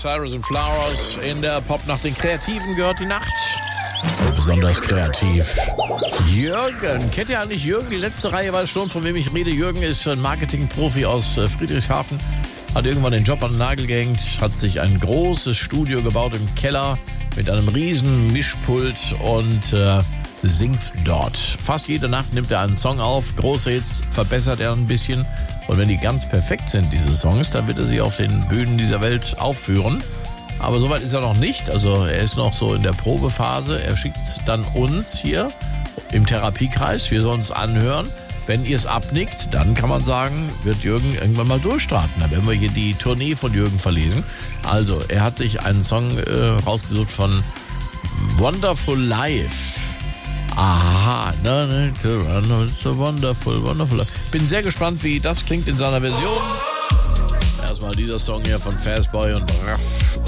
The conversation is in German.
Cyrus and Flowers. In der Pop nach den Kreativen gehört die Nacht. Besonders kreativ. Jürgen. Kennt ihr eigentlich Jürgen? Die letzte Reihe weiß schon, von wem ich rede. Jürgen ist ein Marketingprofi aus Friedrichshafen. Hat irgendwann den Job an den Nagel gehängt. Hat sich ein großes Studio gebaut im Keller mit einem riesen Mischpult und singt dort. Fast jede Nacht nimmt er einen Song auf. Große Hits verbessert er ein bisschen. Und wenn die ganz perfekt sind, diese Songs, dann wird er sie auf den Bühnen dieser Welt aufführen. Aber soweit ist er noch nicht. Also er ist noch so in der Probephase. Er schickt es dann uns hier im Therapiekreis. Wir sollen es anhören. Wenn ihr es abnickt, dann kann man sagen, wird Jürgen irgendwann mal durchstarten. Dann werden wir hier die Tournee von Jürgen verlesen. Also, er hat sich einen Song rausgesucht von Wonderful Life. Aha, it's so wonderful, wonderful life. Bin sehr gespannt, wie das klingt in seiner Version. Erstmal dieser Song hier von Fastboy und Raff.